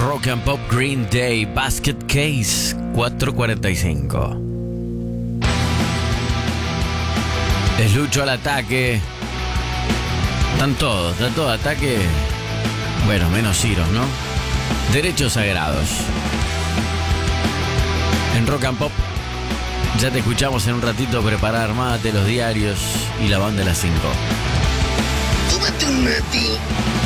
Rock and Pop Green Day, Basket Case, 4:45. Es Lucho al ataque. Están todos ataque. Bueno, menos Ciro, ¿no? Derechos sagrados. En Rock and Pop ya te escuchamos en un ratito preparar mate, los diarios y la banda de las 5. Tómate un mate.